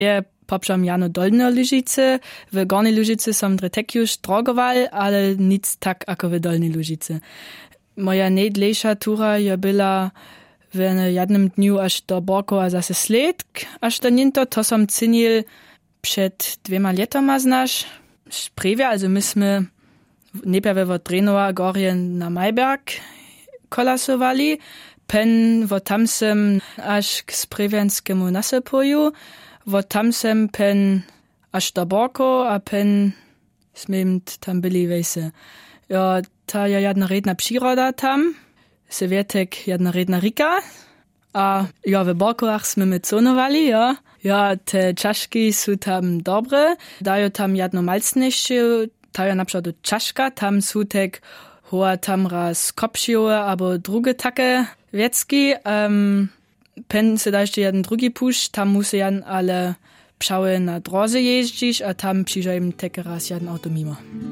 Je poprzam jano Dolne Lužice, w Gornej Lužice som dretek już drogoval, ale nic tak ako w Dolnej Lužice. Moja najdlejsza tura je byla w jednym dniu aż do Borko a zase sled, aż do Ninto, to som cynil przed 2 latoma znaš. Sprevia, also myśmy najpierw od Drenowa Gorje na Majberg kolasowali, pen wo tamsem aż k Sprewianskemu nasypoju, wo tamsem pen aż do Borko, a pen sme tam byli wejse. Ja, ta je jedna redna przyroda tam, Sowietek jedna redna rika, a ja w Borkoach sme my conowali, ja. Ja, te czaszki są tam dobre, dają tam jedno malcniejsze, dają na przykład czaszka, tam są tak hoa tam raz kopsiowe, albo drugie takie wiecki. Pen se da jeszcze jeden drugi pusz, tam musi jan ale pszały na drodze jeździć, a tam przyjdzie im takie raz jeden auto mimo.